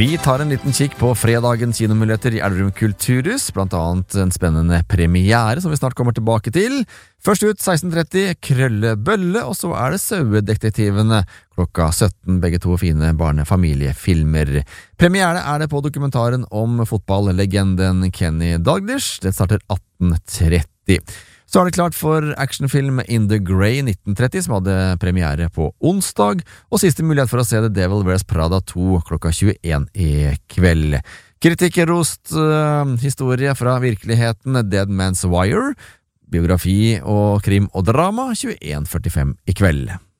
Vi tar en liten kikk på fredagens kinomuligheter i Elverum Kulturhus, blant annet en spennende premiere som vi snart kommer tilbake til. Først ut 16:30, Krøllebølle, og så er det Sauedetektivene klokka 17, begge to fine barnefamiliefilmer. Premiere er det på dokumentaren om fotballlegenden Kenny Dalglish. Det starter 18:30. Så er det klart for actionfilm In the Grey 1930, som hadde premiere på onsdag, og siste mulighet for å se The Devil Wears Prada 2 klokka 21 i kveld. Kritikerrost historie fra virkeligheten, Dead Man's Wire, biografi og krim og drama 21:45 i kveld.